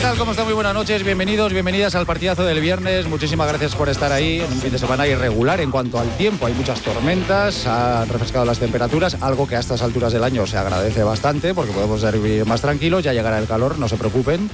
tal? ¿Cómo están? Muy buenas noches, bienvenidos, bienvenidas al partidazo del viernes. Muchísimas gracias por estar ahí en un fin de semana irregular en cuanto al tiempo. Hay muchas tormentas, han refrescado las temperaturas, algo que a estas alturas del año se agradece bastante porque podemos vivir más tranquilos, ya llegará el calor, no se preocupen.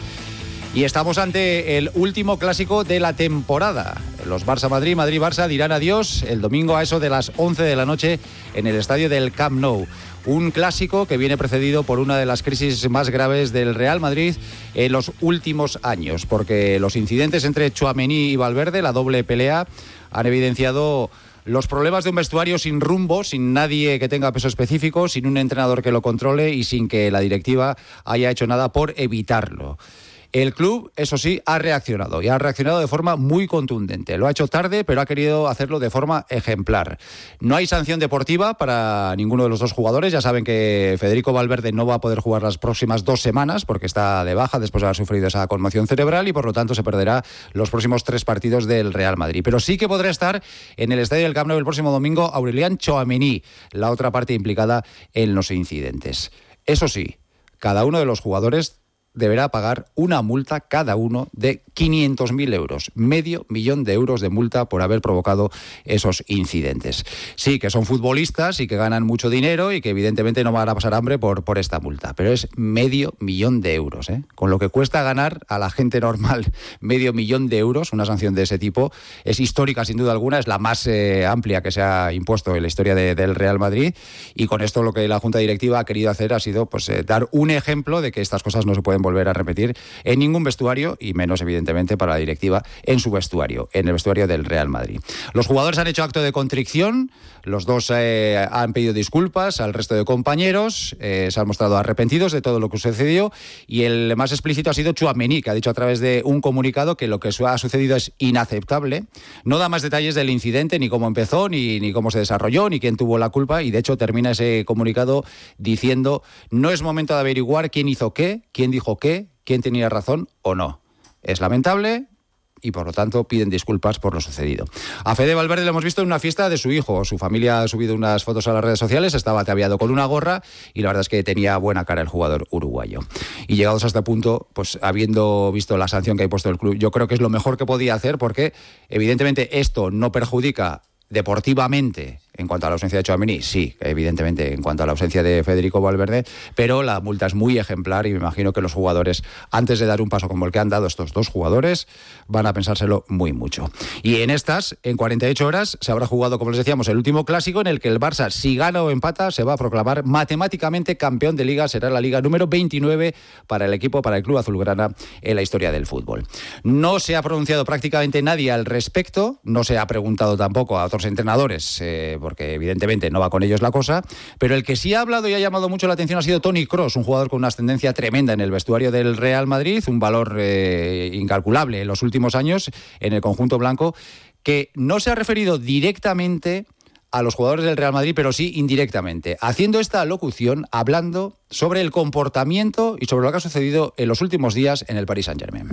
Y estamos ante el último clásico de la temporada. Los Barça-Madrid, Madrid-Barça dirán adiós el domingo a eso de las 11 de la noche en el estadio del Camp Nou. Un clásico que viene precedido por una de las crisis más graves del Real Madrid en los últimos años, porque los incidentes entre Tchouaméni y Valverde, la doble pelea, han evidenciado los problemas de un vestuario sin rumbo, sin nadie que tenga peso específico, sin un entrenador que lo controle y sin que la directiva haya hecho nada por evitarlo. El club, eso sí, ha reaccionado y ha reaccionado de forma muy contundente. Lo ha hecho tarde, pero ha querido hacerlo de forma ejemplar. No hay sanción deportiva para ninguno de los dos jugadores. Ya saben que Federico Valverde no va a poder jugar las próximas 2 semanas porque está de baja después de haber sufrido esa conmoción cerebral y por lo tanto se perderá los próximos 3 partidos del Real Madrid. Pero sí que podrá estar en el estadio del Camp Nou el próximo domingo Aurélien Tchouaméni, la otra parte implicada en los incidentes. Eso sí, cada uno de los jugadores deberá pagar una multa cada uno de 500.000 euros, $500.000 de multa por haber provocado esos incidentes. Sí, que son futbolistas y que ganan mucho dinero y que evidentemente no van a pasar hambre por esta multa, pero es $500.000, ¿eh? Con lo que cuesta ganar a la gente normal $500.000, una sanción de ese tipo es histórica sin duda alguna, es la más amplia que se ha impuesto en la historia del Real Madrid, y con esto lo que la Junta Directiva ha querido hacer ha sido dar un ejemplo de que estas cosas no se pueden volver a repetir en ningún vestuario y menos evidentemente para la directiva en su vestuario, en el vestuario del Real Madrid. Los jugadores han hecho acto de contrición, los dos han pedido disculpas al resto de compañeros, se han mostrado arrepentidos de todo lo que sucedió y el más explícito ha sido Tchouaméni, que ha dicho a través de un comunicado que lo que ha sucedido es inaceptable. No da más detalles del incidente, ni cómo empezó, ni cómo se desarrolló, ni quién tuvo la culpa, y de hecho termina ese comunicado diciendo: no es momento de averiguar quién hizo qué, quién dijo qué, quién tenía razón o no. Es lamentable y por lo tanto piden disculpas por lo sucedido. A Fede Valverde lo hemos visto en una fiesta de su hijo. Su familia ha subido unas fotos a las redes sociales, estaba ataviado con una gorra y la verdad es que tenía buena cara el jugador uruguayo. Y llegados a este punto, pues habiendo visto la sanción que ha puesto el club, yo creo que es lo mejor que podía hacer porque evidentemente esto no perjudica deportivamente en cuanto a la ausencia de Tchouaméni, sí, evidentemente en cuanto a la ausencia de Federico Valverde, pero la multa es muy ejemplar y me imagino que los jugadores, antes de dar un paso como el que han dado estos dos jugadores, van a pensárselo muy mucho. Y en 48 horas, se habrá jugado, como les decíamos, el último clásico en el que el Barça, si gana o empata, se va a proclamar matemáticamente campeón de Liga. Será la Liga número 29 para el equipo, para el club azulgrana en la historia del fútbol. No se ha pronunciado prácticamente nadie al respecto, no se ha preguntado tampoco a otros entrenadores, porque evidentemente no va con ellos la cosa, pero el que sí ha hablado y ha llamado mucho la atención ha sido Toni Kroos, un jugador con una ascendencia tremenda en el vestuario del Real Madrid, un valor incalculable en los últimos años en el conjunto blanco, que no se ha referido directamente a los jugadores del Real Madrid, pero sí indirectamente, haciendo esta locución, hablando sobre el comportamiento y sobre lo que ha sucedido en los últimos días en el Paris Saint-Germain.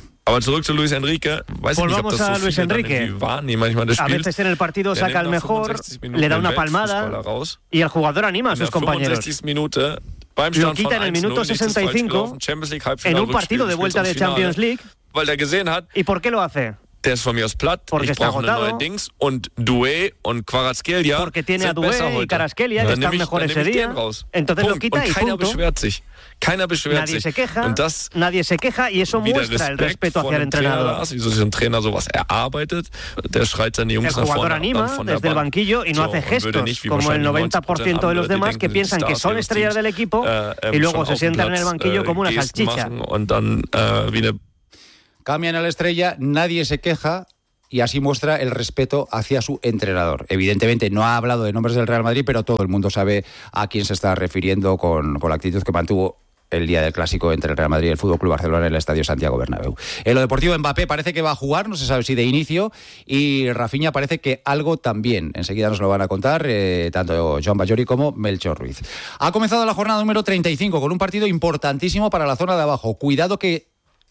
Volvamos a Luis Enrique. A veces en el partido saca el mejor, le da una palmada y el jugador anima a sus compañeros. Lo quita en el minuto 65 en un partido de vuelta de Champions League. ¿Y por qué lo hace? Porque está agotado, porque tiene a Doué y Kvaratskhelia que están mejor ese día, entonces lo quita y punto. Nadie se queja y eso muestra el respeto hacia el entrenador. El jugador anima desde el banquillo y no hace gestos como el 90% de los demás que piensan que son estrellas del equipo y luego se sientan en el banquillo como una salchicha. Cambian a la estrella, nadie se queja y así muestra el respeto hacia su entrenador. Evidentemente no ha hablado de nombres del Real Madrid, pero todo el mundo sabe a quién se está refiriendo con la actitud que mantuvo el día del clásico entre el Real Madrid y el Fútbol Club Barcelona en el Estadio Santiago Bernabéu. En lo deportivo, Mbappé parece que va a jugar, no se sabe si de inicio, y Rafinha parece que algo también. Enseguida nos lo van a contar tanto Joan Bajori como Melchor Ruiz. Ha comenzado la jornada número 35 con un partido importantísimo para la zona de abajo. Cuidado que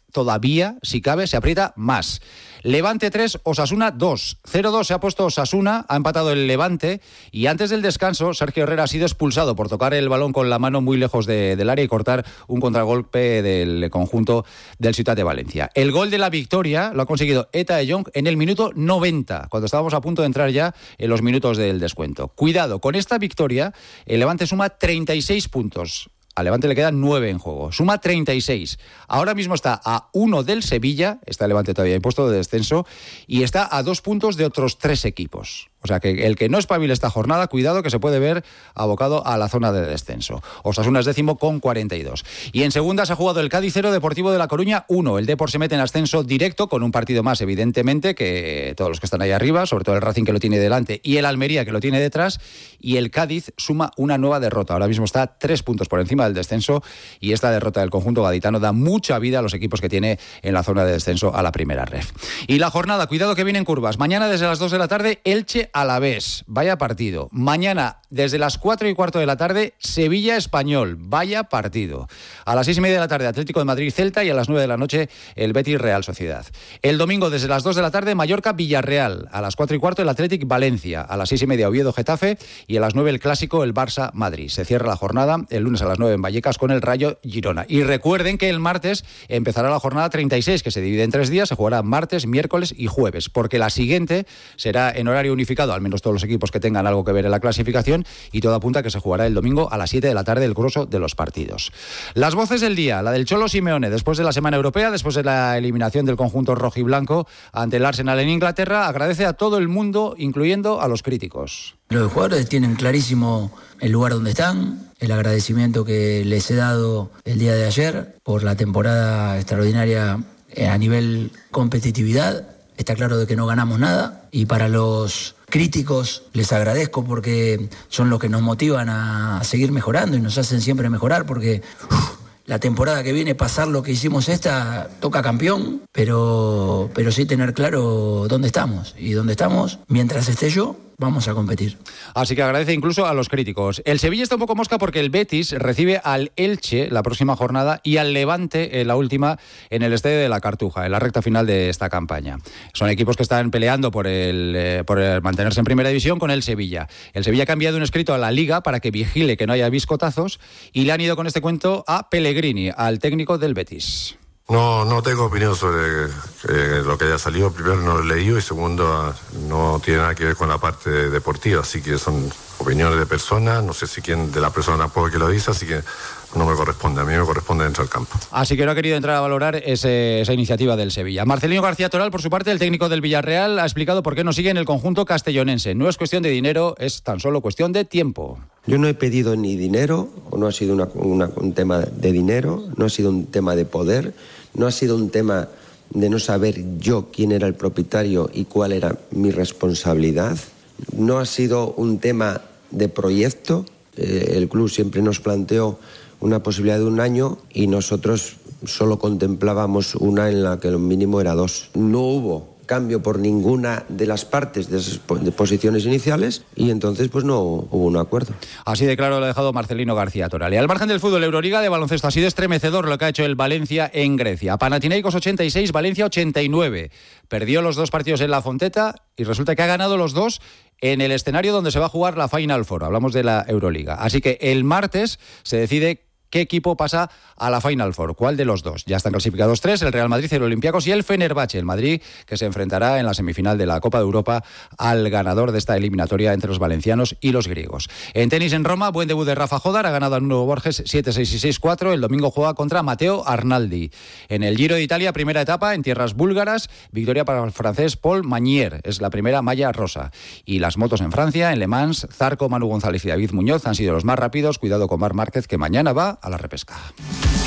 todavía, si cabe, se aprieta más. Levante 3, Osasuna 2. 0-2 se ha puesto Osasuna, ha empatado el Levante y antes del descanso Sergio Herrera ha sido expulsado por tocar el balón con la mano muy lejos del área y cortar un contragolpe del conjunto del Ciutat de Valencia. El gol de la victoria lo ha conseguido Eta de Jong en el minuto 90, cuando estábamos a punto de entrar ya en los minutos del descuento. Cuidado, con esta victoria el Levante suma 36 puntos. Al Levante le quedan 9 en juego. Suma 36. Ahora mismo está a 1 del Sevilla. Está el Levante todavía en puesto de descenso. Y está a 2 puntos de otros 3 equipos. O sea que el que no espabile esta jornada, cuidado que se puede ver abocado a la zona de descenso. Osasuna es 10º con 42. Y en segunda se ha jugado el Cádiz 0, Deportivo de La Coruña 1. El Depor se mete en ascenso directo con un partido más, evidentemente, que todos los que están ahí arriba, sobre todo el Racing que lo tiene delante y el Almería que lo tiene detrás. Y el Cádiz suma una nueva derrota. Ahora mismo está 3 puntos por encima del descenso y esta derrota del conjunto gaditano da mucha vida a los equipos que tiene en la zona de descenso a la primera ref. Y la jornada, cuidado que vienen curvas. Mañana desde las 2 de la tarde, Elche Alavés, vaya partido. Mañana desde las 4:15 de la tarde, Sevilla Español, vaya partido. A las 6:30 de la tarde, Atlético de Madrid Celta y a las 9 de la noche el Betis Real Sociedad. El domingo desde las 2 de la tarde, Mallorca Villarreal. A las 4:15 el Athletic Valencia. A las 6:30 Oviedo Getafe y a las 9 el clásico el Barça Madrid. Se cierra la jornada el lunes a las 9 en Vallecas con el Rayo Girona. Y recuerden que el martes empezará la jornada 36, que se divide en 3 días. Se jugará martes, miércoles y jueves, porque la siguiente será en horario unificado, al menos todos los equipos que tengan algo que ver en la clasificación, y todo apunta a que se jugará el domingo a las 7 de la tarde el grueso de los partidos. Las voces del día, la del Cholo Simeone, después de la semana europea, después de la eliminación del conjunto rojiblanco ante el Arsenal en Inglaterra, agradece a todo el mundo, incluyendo a los críticos. Los jugadores tienen clarísimo el lugar donde están, el agradecimiento que les he dado el día de ayer por la temporada extraordinaria a nivel competitividad. Está claro de que no ganamos nada y para los críticos les agradezco porque son los que nos motivan a seguir mejorando y nos hacen siempre mejorar porque la temporada que viene, pasar lo que hicimos toca campeón, pero sí tener claro dónde estamos. Y dónde estamos, mientras esté yo, vamos a competir. Así que agradece incluso a los críticos. El Sevilla está un poco mosca porque el Betis recibe al Elche la próxima jornada y al Levante la última en el Estadio de la Cartuja, en la recta final de esta campaña. Son equipos que están peleando por el mantenerse en primera división con el Sevilla. El Sevilla ha cambiado un escrito a la Liga para que vigile que no haya biscotazos y le han ido con este cuento a Pellegrini, al técnico del Betis. No tengo opinión sobre lo que haya salido. Primero, no lo he leído y segundo, no tiene nada que ver con la parte deportiva. Así que son opiniones de personas. No sé si quién de la persona tampoco que lo dice, así que no me corresponde. A mí me corresponde dentro del campo. Así que no ha querido entrar a valorar esa iniciativa del Sevilla. Marcelino García Toral, por su parte, el técnico del Villarreal, ha explicado por qué no sigue en el conjunto castellonense. No es cuestión de dinero, es tan solo cuestión de tiempo. Yo no he pedido ni dinero, o no ha sido un tema de dinero, no ha sido un tema de poder, no ha sido un tema de no saber yo quién era el propietario y cuál era mi responsabilidad. No ha sido un tema de proyecto. El club siempre nos planteó una posibilidad de 1 año y nosotros solo contemplábamos una en la que lo mínimo era 2. No hubo cambio por ninguna de las partes de esas posiciones iniciales y entonces pues no hubo un acuerdo. Así de claro lo ha dejado Marcelino García Toral. Y al margen del fútbol, Euroliga de baloncesto, ha sido estremecedor lo que ha hecho el Valencia en Grecia. Panathinaikos 86, Valencia 89. Perdió los 2 partidos en la Fonteta y resulta que ha ganado los 2 en el escenario donde se va a jugar la Final Four. Hablamos de la Euroliga. Así que el martes se decide qué equipo pasa a la Final Four, cuál de los 2. Ya están clasificados 3, el Real Madrid, el Olympiacos y el Fenerbahce. El Madrid que se enfrentará en la semifinal de la Copa de Europa al ganador de esta eliminatoria entre los valencianos y los griegos. En tenis en Roma, buen debut de Rafa Jodar, ha ganado a Nuno Borges 7-6 y 6-4. El domingo juega contra Matteo Arnaldi. En el Giro de Italia, primera etapa en tierras búlgaras, victoria para el francés Paul Magnier, es la primera malla rosa. Y las motos en Francia, en Le Mans, Zarco, Manu González y David Muñoz han sido los más rápidos. Cuidado con Marc Márquez, que mañana va a la repesca.